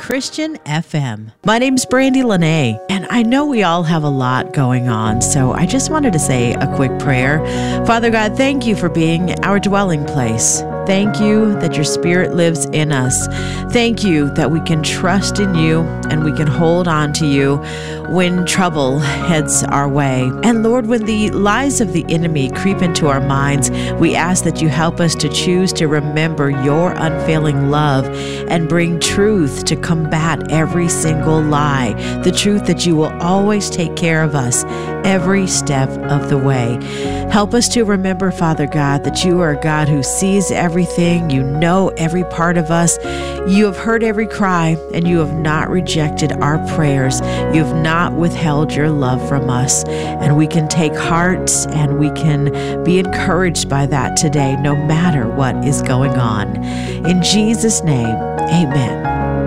Christian FM. My name's Brandy Lene, and I know we all have a lot going on, so I just wanted to say a quick prayer. Father God, thank you for being our dwelling place. Thank you that your Spirit lives in us. Thank you that we can trust in you and we can hold on to you when trouble heads our way. And Lord, when the lies of the enemy creep into our minds, we ask that you help us to choose to remember your unfailing love and bring truth to combat every single lie. The truth that you will always take care of us every step of the way. Help us to remember, Father God, that you are a God who sees everything. You know every part of us. You have heard every cry, and you have not rejected our prayers. You have not withheld your love from us. And we can take heart and we can be encouraged by that today, no matter what is going on. In Jesus' name, amen.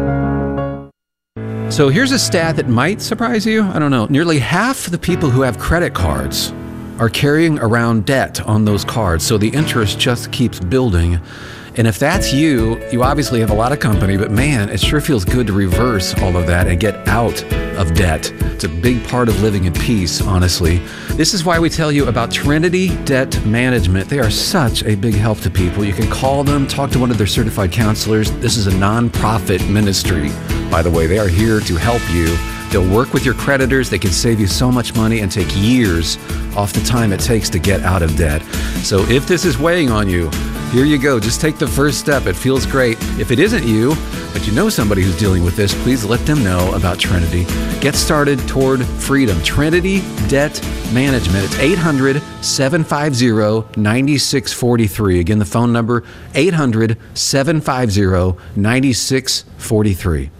So here's a stat that might surprise you. I don't know. Nearly half the people who have credit cards are carrying around debt on those cards. So the interest just keeps building. And if that's you, you obviously have a lot of company, but man, it sure feels good to reverse all of that and get out of debt. It's a big part of living in peace, honestly. This is why we tell you about Trinity Debt Management. They are such a big help to people. You can call them, talk to one of their certified counselors. This is a nonprofit ministry, by the way. They are here to help you. They'll work with your creditors. They can save you so much money and take years off the time it takes to get out of debt. So if this is weighing on you, here you go. Just take the first step. It feels great. If it isn't you, but you know somebody who's dealing with this, please let them know about Trinity. Get started toward freedom. Trinity Debt Management. It's 800-750-9643. Again, the phone number, 800-750-9643.